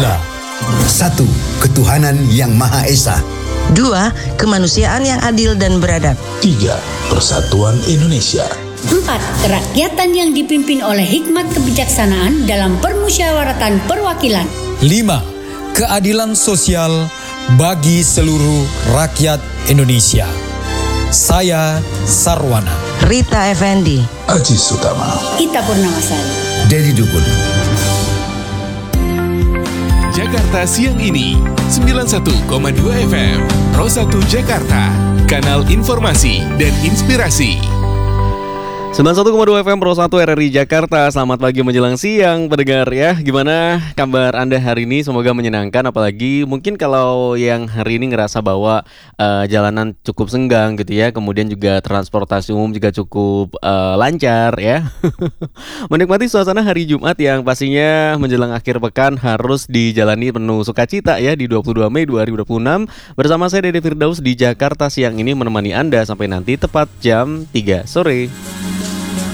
Pancasila. 1. Ketuhanan Yang Maha Esa. 2. Kemanusiaan yang adil dan beradab. 3. Persatuan Indonesia. 4. Kerakyatan yang dipimpin oleh hikmat kebijaksanaan dalam permusyawaratan perwakilan. 5. Keadilan sosial bagi seluruh rakyat Indonesia. Saya Sarwana. Rita Effendi. Aji Sutama. Ita Purnamasari. Dedi Dukun. Jakarta Siang Ini 91,2 FM Pro 1 Jakarta, kanal informasi dan inspirasi. 91,2 FM Pro 1 RRI Jakarta. Selamat pagi menjelang siang pendengar ya. Gimana kabar Anda hari ini? Semoga menyenangkan. Apalagi mungkin kalau yang hari ini ngerasa bahwa jalanan cukup senggang gitu ya. Kemudian juga transportasi umum juga cukup lancar ya. Menikmati suasana hari Jumat yang pastinya menjelang akhir pekan harus dijalani penuh sukacita ya. Di 22 Mei 2026 bersama saya Dede Firdaus di Jakarta Siang Ini menemani Anda sampai nanti tepat jam 3 sore.